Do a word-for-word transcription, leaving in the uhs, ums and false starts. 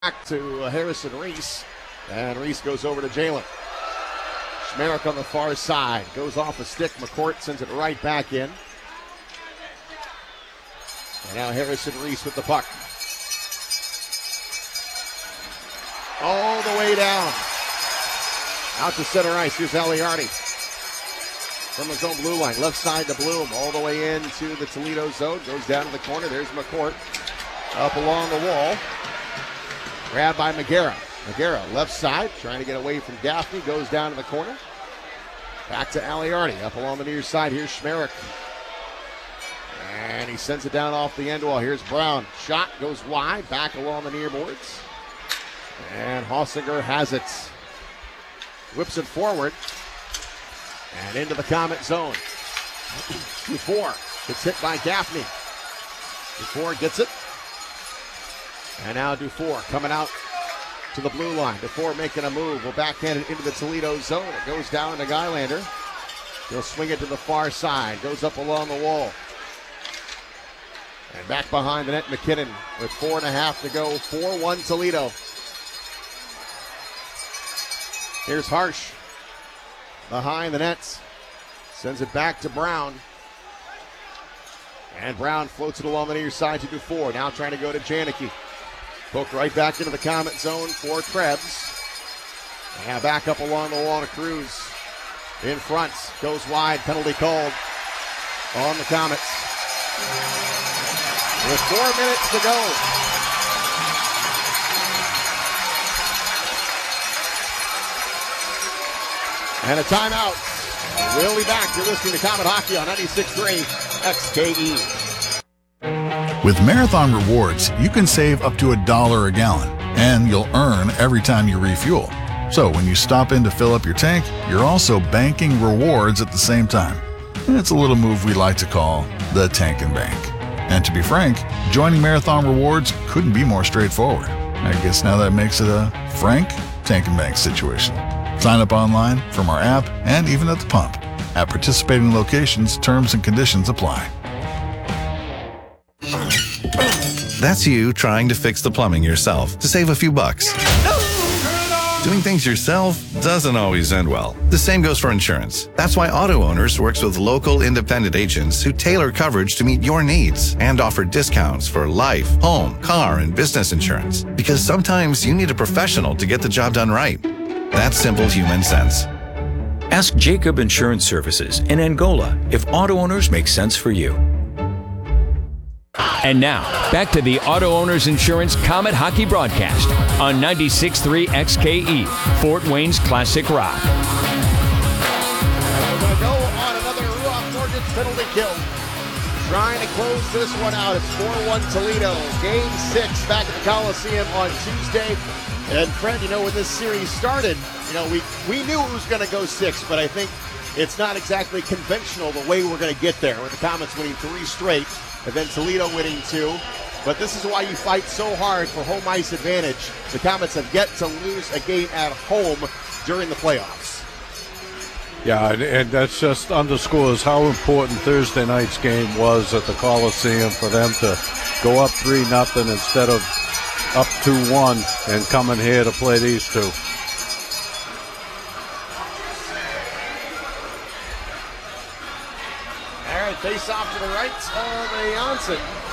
Back to uh, Harrison Reese, and Reese goes over to Jalen. Schmerich on the far side, goes off a stick. McCourt sends it right back in. And now Harrison Reese with the puck. All the way down. Out to center ice, here's Aliardi. From his own blue line, left side to Bloom, all the way into the Toledo zone. Goes down to the corner, there's McCourt. Up along the wall. Grabbed by Magera. Magera, left side, trying to get away from Gaffney. Goes down to the corner. Back to Aliardi. Up along the near side. Here's Schmerich. And he sends it down off the end wall. Here's Brown. Shot goes wide. Back along the near boards. And Hossinger has it. Whips it forward. And into the Comet zone. Dufour gets hit by Gaffney. Dufour gets it. And now Dufour coming out to the blue line. Dufour making a move. Will backhand it into the Toledo zone. It goes down to Gylander. He'll swing it to the far side. Goes up along the wall. And back behind the net, McKinnon with four and a half to go. four one Toledo. Here's Harsh. Behind the nets. Sends it back to Brown. And Brown floats it along the near side to Dufour. Now trying to go to Janicki. Poked right back into the Comet zone for Krebs. And back up along the wall to Cruz. In front, goes wide, penalty called on the Comets. With four minutes to go. And a timeout. We'll be back. You're listening to Comet Hockey on ninety-six point three X K E. With Marathon Rewards, you can save up to a dollar a gallon, and you'll earn every time you refuel. So when you stop in to fill up your tank, you're also banking rewards at the same time. It's a little move we like to call the Tank and Bank. And to be frank, joining Marathon Rewards couldn't be more straightforward. I guess now that makes it a frank Tank and Bank situation. Sign up online, from our app, and even at the pump. At participating locations, terms and conditions apply. That's you trying to fix the plumbing yourself to save a few bucks. Doing things yourself doesn't always end well. The same goes for insurance. That's why Auto Owners works with local independent agents who tailor coverage to meet your needs and offer discounts for life, home, car, and business insurance. Because sometimes you need a professional to get the job done right. That's simple human sense. Ask Jacob Insurance Services in Angola if Auto Owners make sense for you. And now, back to the Auto Owners Insurance Comet Hockey broadcast on ninety-six point three X K E, Fort Wayne's Classic Rock. And we're going to go on another Ruoff Mortgage penalty kill. Trying to close this one out. It's four one Toledo. Game six back at the Coliseum on Tuesday. And Fred, you know, when this series started, you know, we, we knew it was going to go six, but I think it's not exactly conventional the way we're going to get there, with the Comets winning three straight. And then Toledo winning two. But this is why you fight so hard for home ice advantage. The Comets have yet to lose a game at home during the playoffs. Yeah, and, and that just underscores how important Thursday night's game was at the Coliseum for them to go up three nothing instead of up two one and coming here to play these two. Face off to the right of Janssen.